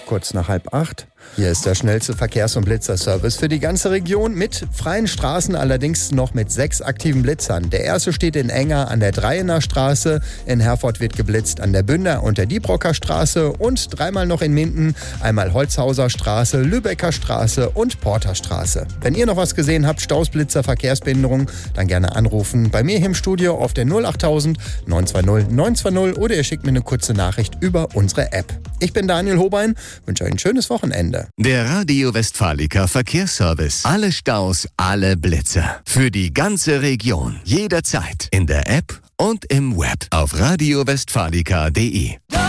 kurz nach 7:30. Hier ist der schnellste Verkehrs- und Blitzerservice für die ganze Region mit freien Straßen, allerdings noch mit 6 aktiven Blitzern. Der erste steht in Enger an der Dreiener Straße, in Herford wird geblitzt an der Bünder und der Diebrocker Straße und 3-mal noch in Minden, einmal Holzhauser Straße, Lübecker Straße und Porter Straße. Wenn ihr noch was gesehen habt, Staus, Blitzer, Verkehrsbehinderung, dann gerne anrufen bei mir hier im Studio auf der 08000 920 920 oder ihr schickt mir eine kurze Nachricht über unsere App. Ich bin Daniel Hobein, wünsche euch ein schönes Wochenende. Der Radio Westfalica Verkehrsservice. Alle Staus, alle Blitzer. Für die ganze Region. Jederzeit. In der App und im Web. Auf radiowestfalica.de.